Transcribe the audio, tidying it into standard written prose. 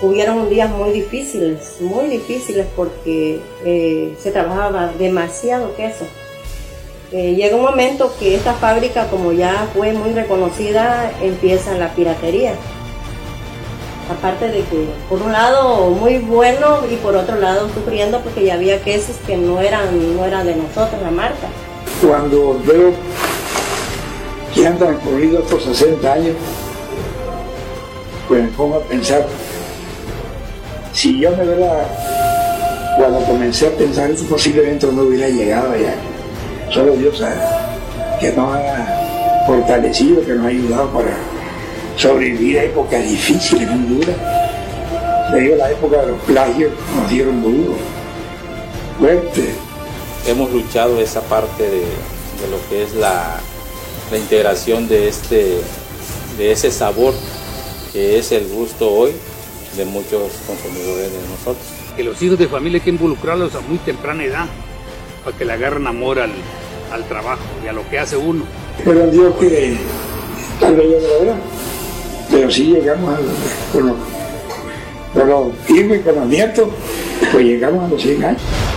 hubieron días muy difíciles porque se trabajaba demasiado queso. Llega un momento que esta fábrica, como ya fue muy reconocida, empieza la piratería. Aparte de que por un lado muy bueno y por otro lado sufriendo porque ya había quesos que no eran de nosotros la marca. Cuando veo que han transcurrido estos 60 años, pues me pongo a pensar, si yo de verdad, cuando comencé a pensar eso, posiblemente no hubiera llegado allá. Solo Dios sabe que nos ha fortalecido, que nos ha ayudado para sobrevivir a épocas difíciles, muy duras. Le digo, la época de los plagios nos dieron duro, fuerte. Hemos luchado esa parte de lo que es la integración de ese sabor que es el gusto hoy de muchos consumidores de nosotros. Que los hijos de familia hay que involucrarlos a muy temprana edad para que le agarren amor al trabajo y a lo que hace uno. Pero Dios que tal vez yo no lo verá, pero sí llegamos con los hijos y con los nietos, pues llegamos a los 100 años.